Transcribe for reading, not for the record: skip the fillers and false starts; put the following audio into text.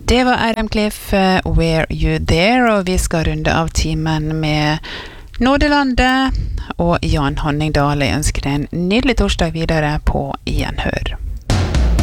Det var Adam Cliff, Were You There, og vi skal runde av timen med Nådelandet og Jan Honningdal. Jeg ønsker deg en nydelig torsdag videre på gjenhør.